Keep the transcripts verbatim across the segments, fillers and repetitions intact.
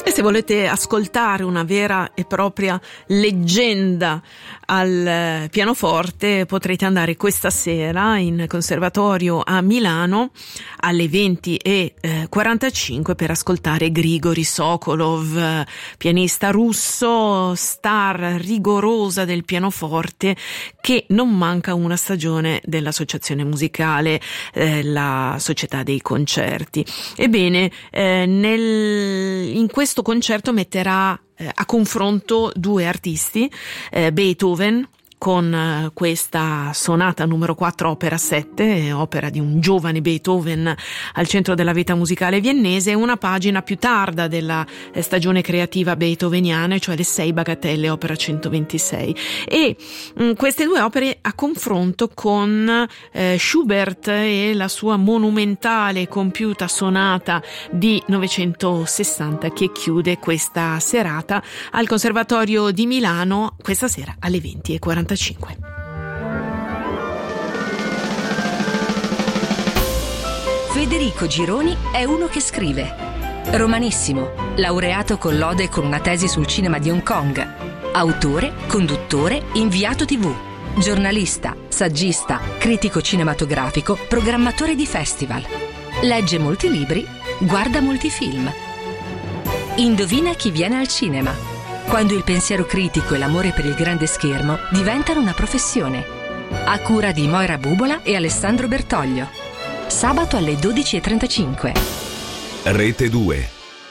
E se volete ascoltare una vera e propria leggenda al pianoforte, potrete andare questa sera in conservatorio a Milano alle venti e quarantacinque per ascoltare Grigori Sokolov, pianista russo, star rigorosa del pianoforte, che non manca una stagione dell'associazione musicale, eh, la Società dei Concerti. Ebbene, eh, nel, in questo concerto metterà eh, a confronto due artisti, eh, Beethoven con eh, questa sonata numero quattro opera sette, opera di un giovane Beethoven al centro della vita musicale viennese, e una pagina più tarda della eh, stagione creativa beethoveniana, cioè le sei bagatelle, opera centoventisei, e mh, queste due opere a confronto con eh, Schubert e la sua monumentale e compiuta sonata di novecentosessanta, che chiude questa serata al Conservatorio di Milano questa sera alle venti e quarantacinque. Federico Gironi è uno che scrive. Romanissimo, laureato con lode con una tesi sul cinema di Hong Kong. Autore, conduttore, inviato tivù. Giornalista, saggista, critico cinematografico, programmatore di festival. Legge molti libri, guarda molti film. Indovina chi viene al cinema. Quando il pensiero critico e l'amore per il grande schermo diventano una professione. A cura di Moira Bubola e Alessandro Bertoglio. Sabato alle dodici e trentacinque. Rete due.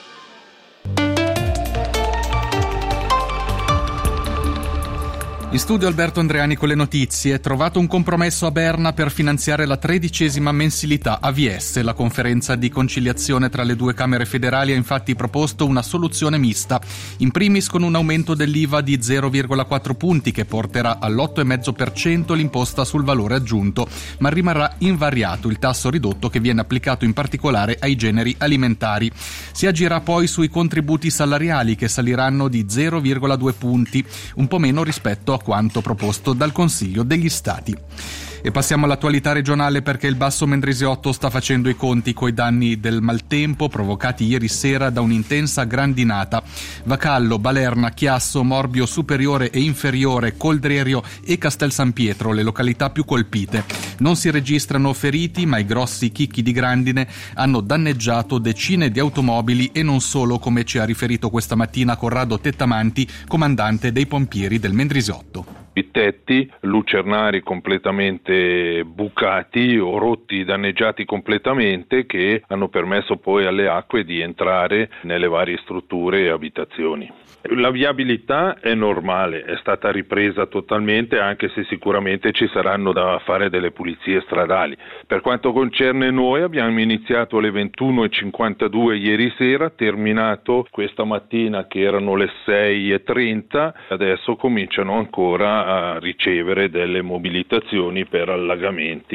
In studio Alberto Andreani con le notizie. Trovato un compromesso a Berna per finanziare la tredicesima mensilità A V S. La conferenza di conciliazione tra le due Camere federali ha infatti proposto una soluzione mista. In primis con un aumento dell'I V A di zero virgola quattro punti che porterà all'otto virgola cinque per cento l'imposta sul valore aggiunto, ma rimarrà invariato il tasso ridotto che viene applicato in particolare ai generi alimentari. Si agirà poi sui contributi salariali che saliranno di zero virgola due punti, un po' meno rispetto a quanto proposto dal Consiglio degli Stati. E passiamo all'attualità regionale, perché il Basso Mendrisiotto sta facendo i conti coi danni del maltempo provocati ieri sera da un'intensa grandinata. Vacallo, Balerna, Chiasso, Morbio superiore e inferiore, Coldrerio e Castel San Pietro le località più colpite. Non si registrano feriti, ma i grossi chicchi di grandine hanno danneggiato decine di automobili e non solo, come ci ha riferito questa mattina Corrado Tettamanti, comandante dei pompieri del Mendrisiotto. I tetti lucernari completamente bucati o rotti, danneggiati completamente, che hanno permesso poi alle acque di entrare nelle varie strutture e abitazioni. La viabilità è normale, è stata ripresa totalmente, anche se sicuramente ci saranno da fare delle pulizie stradali. Per quanto concerne noi, abbiamo iniziato alle ventuno e cinquantadue ieri sera, terminato questa mattina che erano le sei e trenta, adesso cominciano ancora a ricevere delle mobilitazioni per allagamenti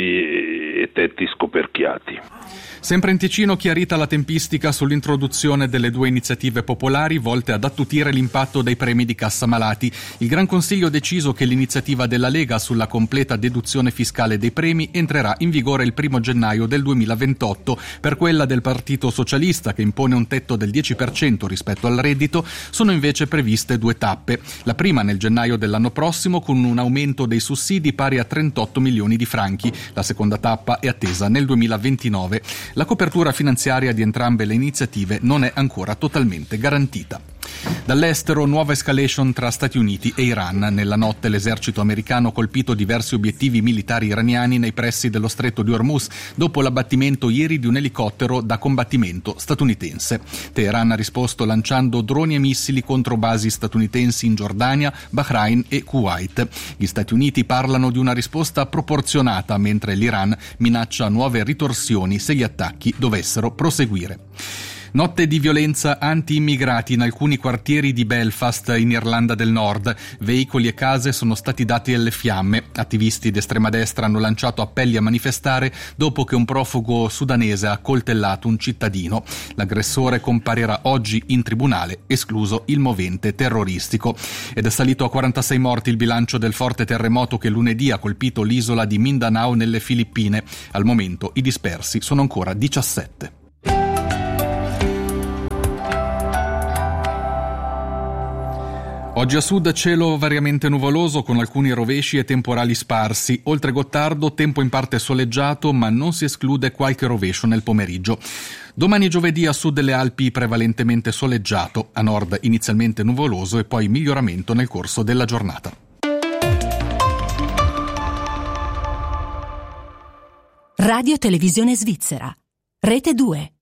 e tetti scoperchiati. Sempre in Ticino, chiarita la tempistica sull'introduzione delle due iniziative popolari volte ad attutire l'impatto dei premi di cassa malati. Il Gran Consiglio ha deciso che l'iniziativa della Lega sulla completa deduzione fiscale dei premi entrerà in vigore il primo gennaio del duemilaventotto. Per quella del Partito Socialista, che impone un tetto del dieci per cento rispetto al reddito, sono invece previste due tappe. La prima nel gennaio dell'anno prossimo, con un aumento dei sussidi pari a trentotto milioni di franchi. La seconda tappa è attesa nel duemilaventinove. La copertura finanziaria di entrambe le iniziative non è ancora totalmente garantita. Dall'estero, nuova escalation tra Stati Uniti e Iran. Nella notte l'esercito americano ha colpito diversi obiettivi militari iraniani nei pressi dello stretto di Hormuz, dopo l'abbattimento ieri di un elicottero da combattimento statunitense. Teheran ha risposto lanciando droni e missili contro basi statunitensi in Giordania, Bahrain e Kuwait. Gli Stati Uniti parlano di una risposta proporzionata, mentre l'Iran minaccia nuove ritorsioni se gli attacchi dovessero proseguire. Notte di violenza anti-immigrati in alcuni quartieri di Belfast, in Irlanda del Nord. Veicoli e case sono stati dati alle fiamme. Attivisti d'estrema destra hanno lanciato appelli a manifestare dopo che un profugo sudanese ha accoltellato un cittadino. L'aggressore comparirà oggi in tribunale, escluso il movente terroristico. Ed è salito a quarantasei morti il bilancio del forte terremoto che lunedì ha colpito l'isola di Mindanao nelle Filippine. Al momento i dispersi sono ancora diciassette. Oggi a sud cielo variamente nuvoloso con alcuni rovesci e temporali sparsi. Oltre Gottardo tempo in parte soleggiato, ma non si esclude qualche rovescio nel pomeriggio. Domani giovedì a sud delle Alpi prevalentemente soleggiato, a nord inizialmente nuvoloso e poi miglioramento nel corso della giornata. Radio Televisione Svizzera, Rete due.